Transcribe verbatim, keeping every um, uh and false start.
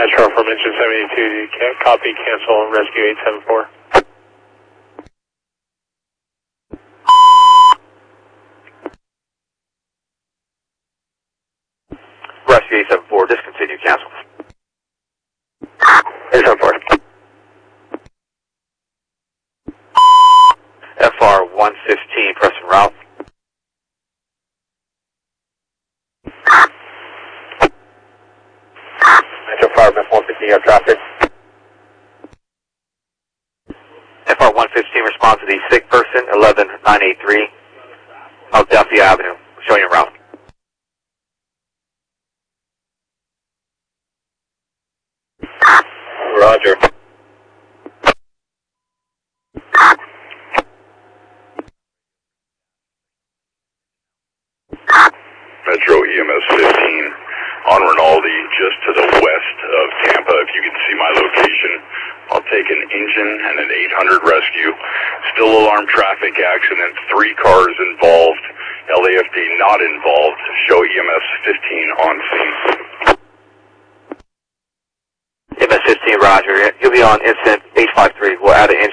Metro from engine seventy-two, can copy, cancel, rescue eight seven four. Rescue eight seven four, discontinue, cancel. eight seven four. F R one fifteen, pressing route. Metro Fireman one fifteen, you have traffic. F R one fifteen, respond to the sick person, eleven nine eighty-three, Adelphia Avenue, showing you route. Roger. Metro E M S fifteen on Rinaldi, just to the west of Tampa. If you can see my location, I'll take an engine and an eight hundred rescue. Still alarm traffic accident, three cars involved. L A F D not involved. Show E M S fifteen on scene. E M S fifteen, roger. You'll be on incident H five three. We'll add an engine.